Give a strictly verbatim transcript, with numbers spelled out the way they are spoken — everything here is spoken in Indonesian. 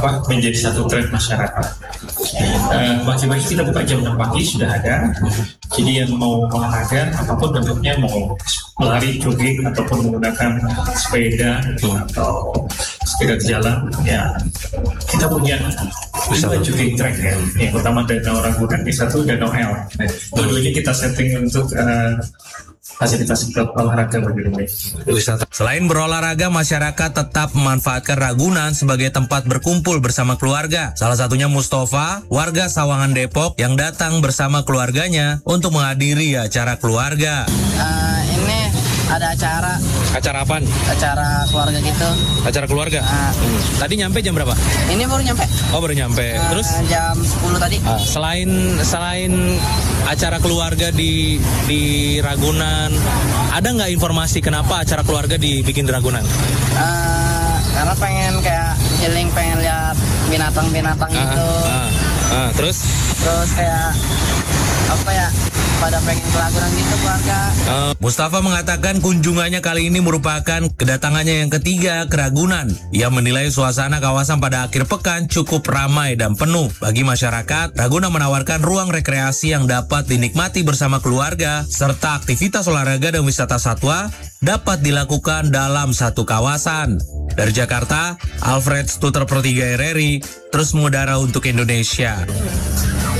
apa menjadi satu tren masyarakat. Uh, pagi-pagi kita buka jam enam pagi sudah ada. Jadi yang mau olahraga apapun bentuknya, mau lari, jogging ataupun menggunakan sepeda atau sepeda jalan, ya kita punya dua jogging track ya. Yang pertama Danau Ragunan, yang satu Danau El. Nah, dua-duanya kita setting untuk uh, fasilitas olahraga bagi wisata. Selain berolahraga, masyarakat tetap memanfaatkan Ragunan sebagai tempat berkumpul bersama keluarga. Salah satunya Mustafa, warga Sawangan Depok yang datang bersama keluarganya untuk menghadiri acara keluarga. Uh, ini ada acara. Acara apa? Acara keluarga gitu. Acara keluarga? Uh, hmm. Tadi nyampe jam berapa? Ini baru nyampe. Oh, baru nyampe. Uh, Terus? Jam sepuluh tadi. Uh, selain selain acara keluarga di di Ragunan, ada nggak informasi kenapa acara keluarga dibikin di Ragunan? Uh, karena pengen kayak healing, pengen lihat binatang-binatang uh, gitu. Uh, uh, terus? Terus kayak apa ya? Pada pengen ke Ragunan gitu keluarga. Uh, Mustafa mengatakan kunjungannya kali ini merupakan kedatangannya yang ketiga ke Ragunan. Ia menilai suasana kawasan pada akhir pekan cukup ramai dan penuh. Bagi masyarakat, Ragunan menawarkan ruang rekreasi yang dapat dinikmati bersama keluarga, serta aktivitas olahraga dan wisata satwa dapat dilakukan dalam satu kawasan. Dari Jakarta, Alfred Stuter per tiga R R I, terus mengudara untuk Indonesia.